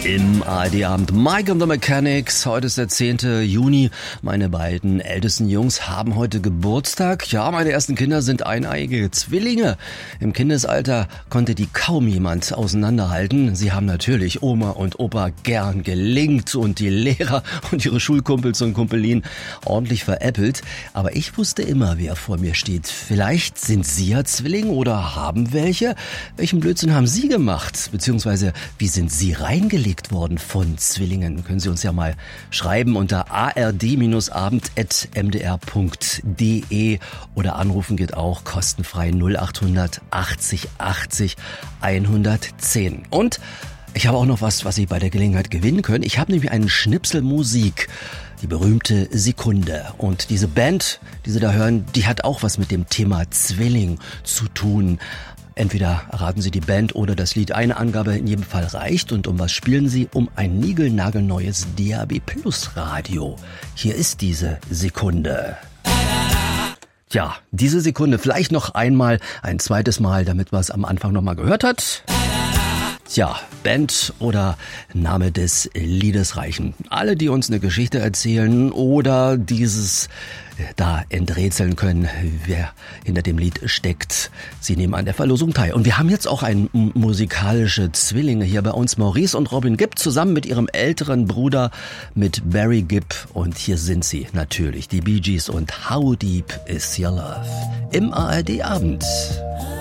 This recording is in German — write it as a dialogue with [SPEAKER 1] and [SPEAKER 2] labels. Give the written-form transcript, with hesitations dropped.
[SPEAKER 1] Im ARD-Abend Mike and the Mechanics. Heute ist der 10. Juni. Meine beiden ältesten Jungs haben heute Geburtstag. Ja, meine ersten Kinder sind eineiige Zwillinge. Im Kindesalter konnte die kaum jemand auseinanderhalten. Sie haben natürlich Oma und Opa gern gelingt und die Lehrer und ihre Schulkumpels und Kumpelinen ordentlich veräppelt. Aber ich wusste immer, wer vor mir steht. Vielleicht sind Sie ja Zwilling oder haben welche? Welchen Blödsinn haben Sie gemacht? Beziehungsweise, wie sind Sie reingelegt worden von Zwillingen? Können Sie uns ja mal schreiben unter ard-abend@mdr.de oder anrufen geht auch kostenfrei 0800 80 80 110. Und ich habe auch noch was Sie bei der Gelegenheit gewinnen können. Ich habe nämlich einen Schnipsel Musik, die berühmte Sekunde. Und diese Band, die Sie da hören, die hat auch was mit dem Thema Zwilling zu tun. Entweder erraten Sie die Band oder das Lied. Eine Angabe in jedem Fall reicht. Und um was spielen Sie? Um ein niegelnagelneues DAB Plus Radio. Hier ist diese Sekunde. Tja, diese Sekunde vielleicht noch einmal, ein zweites Mal, damit man es am Anfang nochmal gehört hat. Tja, Band oder Name des Liedes reichen. Alle, die uns eine Geschichte erzählen oder dieses da enträtseln können, wer hinter dem Lied steckt, sie nehmen an der Verlosung teil. Und wir haben jetzt auch musikalische Zwillinge hier bei uns. Maurice und Robin Gibb zusammen mit ihrem älteren Bruder mit Barry Gibb. Und hier sind sie natürlich, die Bee Gees und How Deep Is Your Love im ARD-Abend.